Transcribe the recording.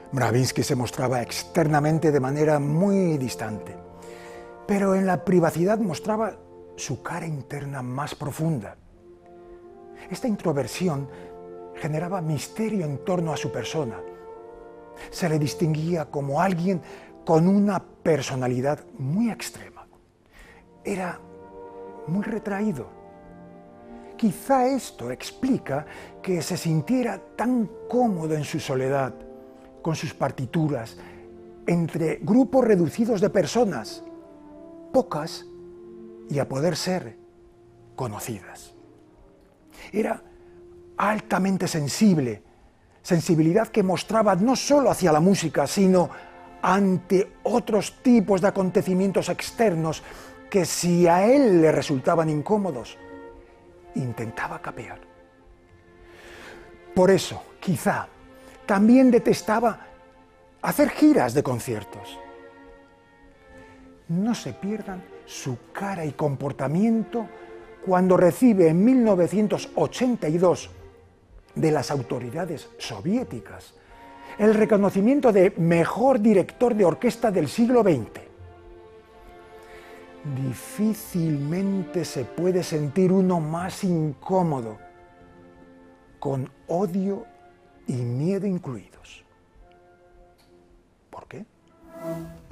Mravinsky se mostraba externamente de manera muy distante, pero en la privacidad mostraba su cara interna más profunda. Esta introversión generaba misterio en torno a su persona. Se le distinguía como alguien con una personalidad muy extrema. Era muy retraído. Quizá esto explica que se sintiera tan cómodo en su soledad, con sus partituras, entre grupos reducidos de personas, pocas y a poder ser conocidas. Era altamente sensible, sensibilidad que mostraba no solo hacia la música, sino ante otros tipos de acontecimientos externos que, si a él le resultaban incómodos, intentaba capear. Por eso, quizá, también detestaba hacer giras de conciertos. No se pierdan su cara y comportamiento cuando recibe en 1982 de las autoridades soviéticas el reconocimiento de mejor director de orquesta del siglo XX. Difícilmente se puede sentir uno más incómodo, con odio y miedo incluidos. ¿Por qué?